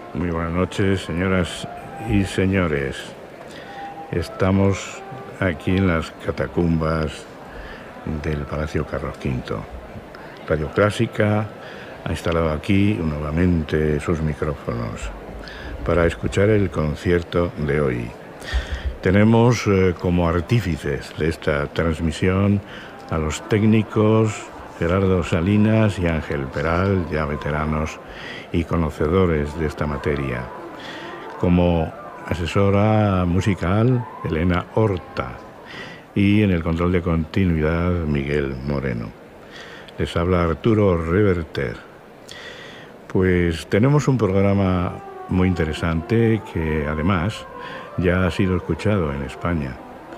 Muy buenas noches, señoras y señores. Estamos aquí en las catacumbas del Palacio Carlos V. Radio Clásica ha instalado aquí nuevamente sus micrófonos para escuchar el concierto de hoy. Tenemos como artífices de esta transmisión a los técnicos Gerardo Salinas y Ángel Peral, ya veteranos y conocedores de esta materia. Como asesora musical, Elena Horta, y en el control de continuidad, Miguel Moreno. Les habla Arturo Reverter. Pues tenemos un programa muy interesante que además ya ha sido escuchado en España.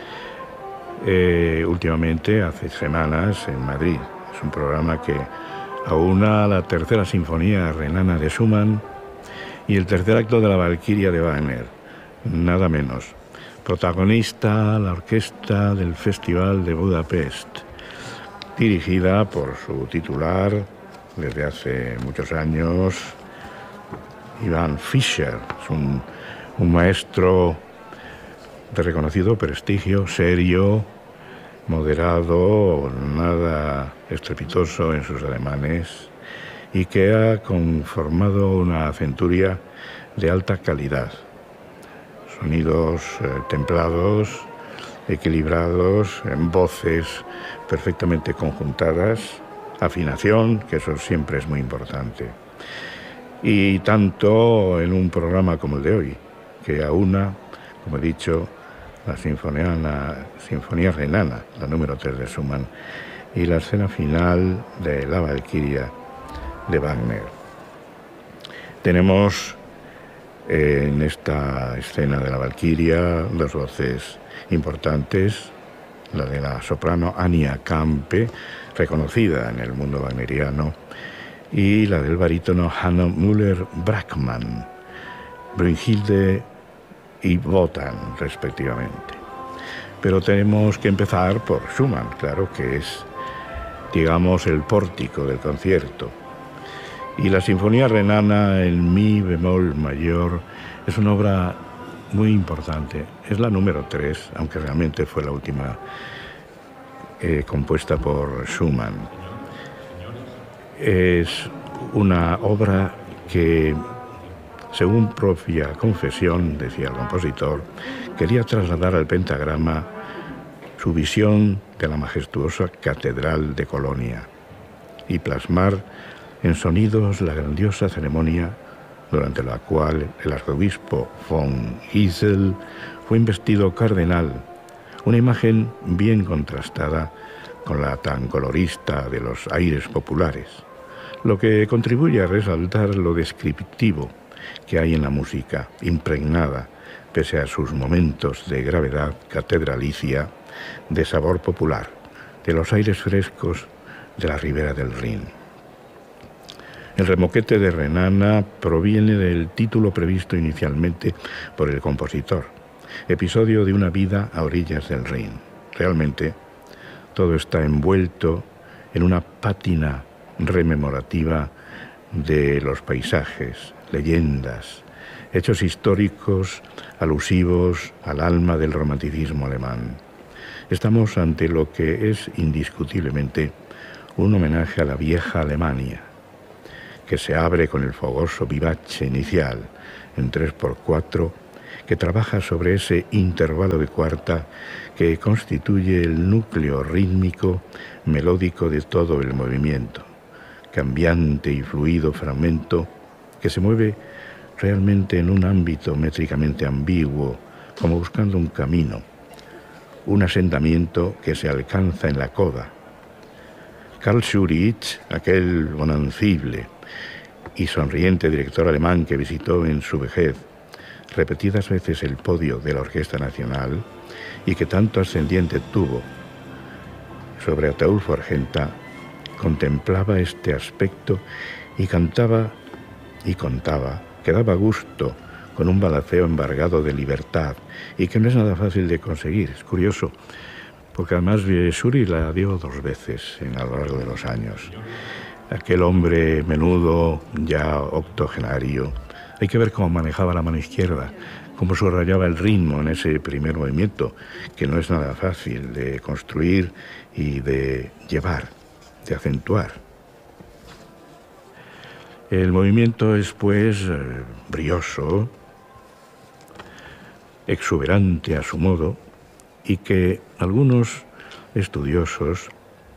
Últimamente, hace semanas, en Madrid. Es un programa que aúna la tercera sinfonía renana de Schumann y el tercer acto de la Valquiria de Wagner, nada menos. Protagonista la orquesta del Festival de Budapest, dirigida por su titular desde hace muchos años, Ivan Fischer. Es un maestro de reconocido prestigio, serio, moderado, nada estrepitoso en sus ademanes, y que ha conformado una centuria de alta calidad. Sonidos templados, equilibrados, en voces perfectamente conjuntadas, afinación, que eso siempre es muy importante. Y tanto en un programa como el de hoy, que aúna, como he dicho, la Sinfonía Renana, la número 3 de Schumann, y la escena final de la Valquiria de Wagner. Tenemos en esta escena de la Valquiria dos voces importantes, la de la soprano Ania Campe, reconocida en el mundo wagneriano, y la del barítono Hanno Müller-Brackmann, Brünnhilde y Wotan, respectivamente. Pero tenemos que empezar por Schumann, claro, que es, digamos, el pórtico del concierto. Y la Sinfonía Renana en mi bemol mayor es una obra muy importante. Es la número 3, aunque realmente fue la última compuesta por Schumann. Es una obra que, según propia confesión, decía el compositor, quería trasladar al pentagrama su visión de la majestuosa Catedral de Colonia y plasmar en sonidos la grandiosa ceremonia durante la cual el arzobispo von Gisel fue investido cardenal, una imagen bien contrastada con la tan colorista de los aires populares, lo que contribuye a resaltar lo descriptivo que hay en la música, impregnada, pese a sus momentos de gravedad catedralicia, de sabor popular, de los aires frescos de la ribera del Rin. El remoquete de Renana proviene del título previsto inicialmente por el compositor, Episodio de una vida a orillas del Rin. Realmente, todo está envuelto en una pátina rememorativa de los paisajes, leyendas, hechos históricos alusivos al alma del romanticismo alemán. Estamos ante lo que es indiscutiblemente un homenaje a la vieja Alemania, que se abre con el fogoso vivace inicial en 3x4, que trabaja sobre ese intervalo de cuarta que constituye el núcleo rítmico melódico de todo el movimiento, cambiante y fluido fragmento que se mueve realmente en un ámbito métricamente ambiguo, como buscando un camino, un asentamiento que se alcanza en la coda. Karl Schuritz, aquel bonancible y sonriente director alemán que visitó en su vejez repetidas veces el podio de la Orquesta Nacional y que tanto ascendiente tuvo sobre Ataulfo Argenta, contemplaba este aspecto y cantaba y contaba que daba gusto con un balaceo embargado de libertad y que no es nada fácil de conseguir. Es curioso, porque además Schuritz la dio 2 veces a lo largo de los años. Aquel hombre menudo, ya octogenario, Hay que ver cómo manejaba la mano izquierda, cómo subrayaba el ritmo en ese primer movimiento, que no es nada fácil de construir y de llevar, de acentuar. El movimiento es, pues, brioso, exuberante a su modo, y que algunos estudiosos,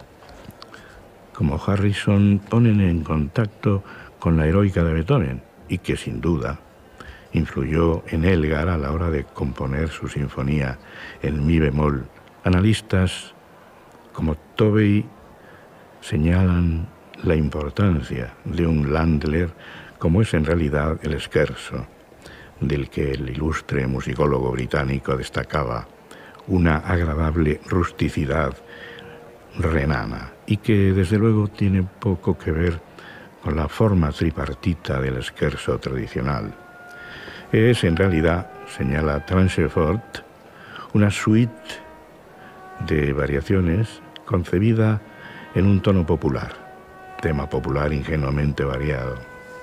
como Harrison, ponen en contacto con la heroica de Beethoven, y que sin duda influyó en Elgar a la hora de componer su sinfonía en mi bemol. Analistas como Tovey señalan la importancia de un Ländler como es en realidad el scherzo, del que el ilustre musicólogo británico destacaba una agradable rusticidad renana y que desde luego tiene poco que ver con la forma tripartita del scherzo tradicional. Es en realidad, señala Tranchefort, una suite de variaciones concebida en un tono popular, tema popular ingenuamente variado.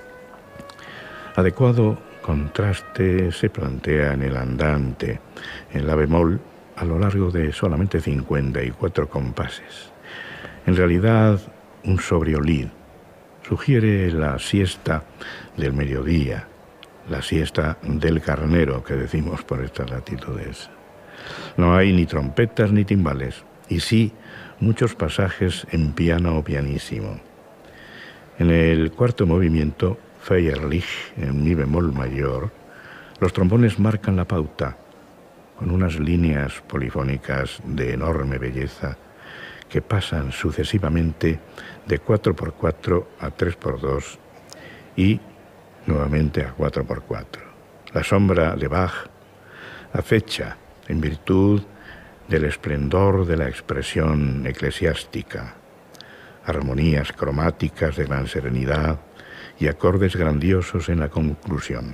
Adecuado contraste se plantea en el andante, en la bemol, a lo largo de solamente 54 compases. En realidad, un sobrio lied sugiere la siesta del mediodía, la siesta del carnero que decimos por estas latitudes. No hay ni trompetas ni timbales, y sí muchos pasajes en piano o pianísimo. En el cuarto movimiento, Feierlich, en mi bemol mayor, los trombones marcan la pauta, con unas líneas polifónicas de enorme belleza que pasan sucesivamente de 4x4 a 3x2 y nuevamente a 4x4. La sombra de Bach acecha en virtud del esplendor de la expresión eclesiástica, armonías cromáticas de gran serenidad y acordes grandiosos en la conclusión.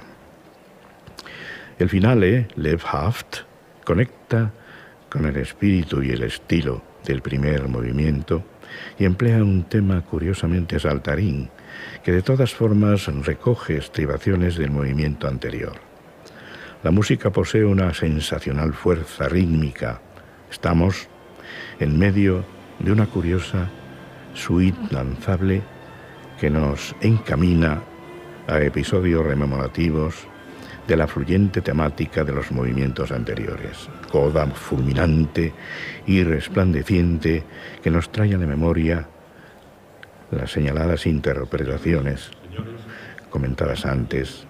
El finale, Lebhaft, conecta con el espíritu y el estilo del primer movimiento y emplea un tema curiosamente saltarín que de todas formas recoge estribaciones del movimiento anterior. La música posee una sensacional fuerza rítmica. Estamos en medio de una curiosa suite danzable que nos encamina a episodios rememorativos de la fluyente temática de los movimientos anteriores. Coda fulminante y resplandeciente que nos trae a la memoria las señaladas interpretaciones comentadas antes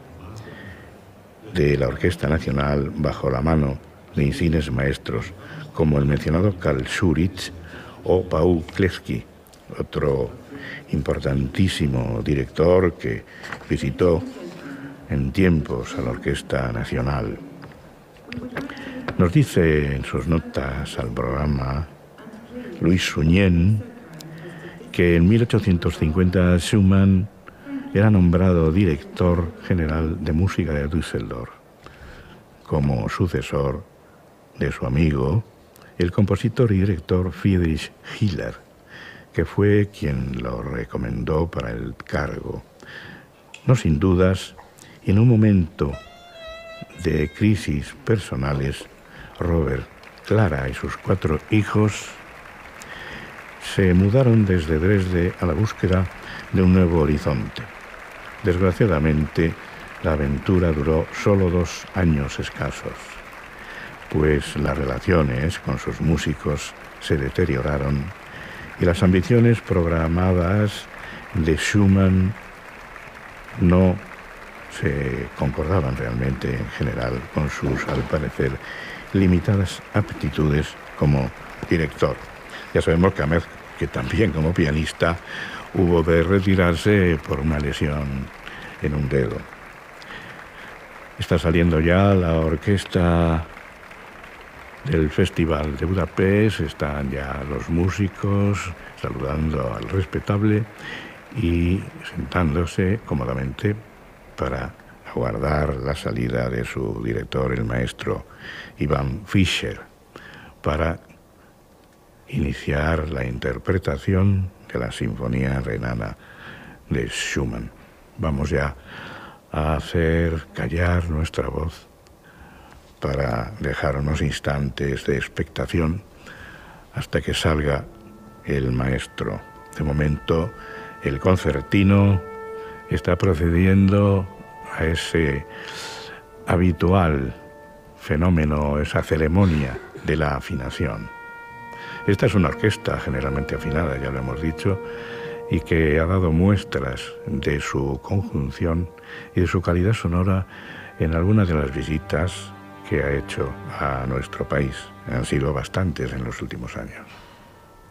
de la Orquesta Nacional bajo la mano de insignes maestros como el mencionado Karl Schuritz o Paul Klevsky, otro importantísimo director que visitó en tiempos a la Orquesta Nacional. Nos dice en sus notas al programa Luis Suñén que en 1850 Schumann era nombrado director general de música de Düsseldorf, como sucesor de su amigo, el compositor y director Friedrich Hiller, que fue quien lo recomendó para el cargo. No sin dudas, y en un momento de crisis personales, Robert, Clara y sus 4 hijos se mudaron desde Dresde a la búsqueda de un nuevo horizonte. Desgraciadamente, la aventura duró solo 2 años escasos, pues las relaciones con sus músicos se deterioraron y las ambiciones programadas de Schumann no se concordaban realmente en general con sus, al parecer, limitadas aptitudes como director. Ya sabemos que también como pianista hubo de retirarse por una lesión en un dedo. Está saliendo ya la orquesta del Festival de Budapest, están ya los músicos saludando al respetable y sentándose cómodamente para aguardar la salida de su director, el maestro Ivan Fischer, para iniciar la interpretación de la Sinfonía Renana de Schumann. Vamos ya a hacer callar nuestra voz para dejar unos instantes de expectación hasta que salga el maestro. De momento, el concertino está procediendo a ese habitual fenómeno, esa ceremonia de la afinación. Esta es una orquesta generalmente afinada, ya lo hemos dicho, y que ha dado muestras de su conjunción y de su calidad sonora en algunas de las visitas que ha hecho a nuestro país. Han sido bastantes en los últimos años.